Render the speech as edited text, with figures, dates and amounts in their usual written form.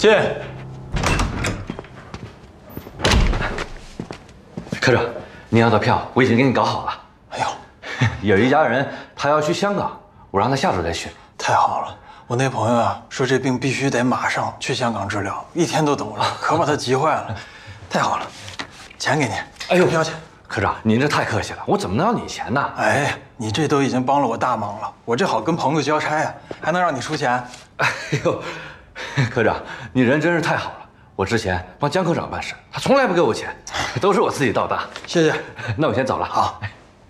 进。 科长，你要的票我已经给你搞好了。 哎呦， 有一家人他要去香港，我让他下周再去。 太好了！我那朋友啊说这病必须得马上去香港治疗，一天都等不了，可把他急坏了。太好了，钱给您。 哎呦， 票钱。 科长，您这太客气了，我怎么能要你钱呢？ 哎，你这都已经帮了我大忙了，我这好跟朋友交差啊，还能让你出钱？ 哎呦，科长，你人真是太好了。我之前帮江科长办事，他从来不给我钱，都是我自己倒大。 谢谢。 那我先走了。 好。